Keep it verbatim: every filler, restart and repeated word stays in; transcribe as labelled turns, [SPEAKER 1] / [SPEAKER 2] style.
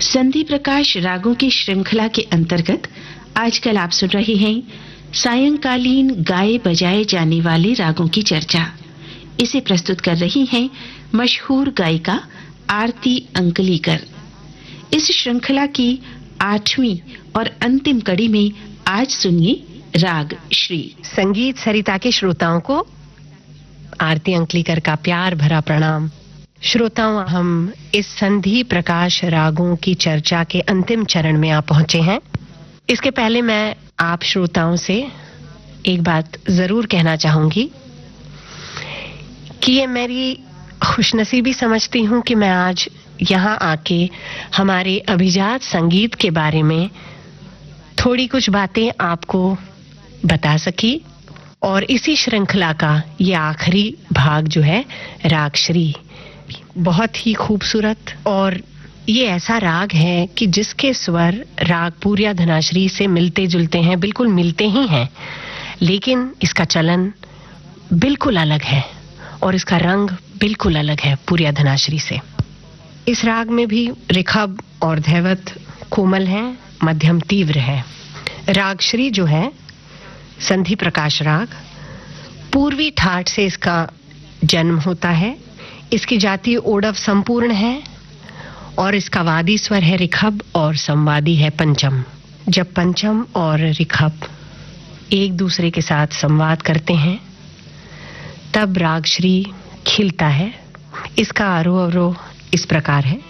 [SPEAKER 1] संधि प्रकाश रागों की श्रृंखला के अंतर्गत आजकल आप सुन रहे हैं सायंकालीन गाए बजाए जाने वाले रागों की चर्चा। इसे प्रस्तुत कर रही हैं मशहूर गायिका आरती अंकलीकर। इस श्रृंखला की आठवीं और अंतिम कड़ी में आज सुनिए राग श्री।
[SPEAKER 2] संगीत सरिता के श्रोताओं को आरती अंकलीकर का प्यार भरा प्रणाम। श्रोताओं, हम इस संधि प्रकाश रागों की चर्चा के अंतिम चरण में आ पहुंचे हैं। इसके पहले मैं आप श्रोताओं से एक बात जरूर कहना चाहूंगी कि ये मेरी खुशनसीबी समझती हूं कि मैं आज यहां आके हमारे अभिजात संगीत के बारे में थोड़ी कुछ बातें आपको बता सकी। और इसी श्रृंखला का ये आखिरी भाग जो है राग श्री, बहुत ही खूबसूरत और ये ऐसा राग है कि जिसके स्वर राग पूर्या धनाश्री से मिलते जुलते हैं, बिल्कुल मिलते ही हैं, लेकिन इसका चलन बिल्कुल अलग है और इसका रंग बिल्कुल अलग है पूर्या धनाश्री से। इस राग में भी ऋखभ और धैवत कोमल है, मध्यम तीव्र है। राग श्री जो है संधि प्रकाश राग, पूर्वी ठाट से इसका जन्म होता है। इसकी जाति ओडव संपूर्ण है और इसका वादी स्वर है ऋखभ और संवादी है पंचम। जब पंचम और ऋखभ एक दूसरे के साथ संवाद करते हैं तब राग श्री खिलता है। इसका आरोह अवरोह इस प्रकार है।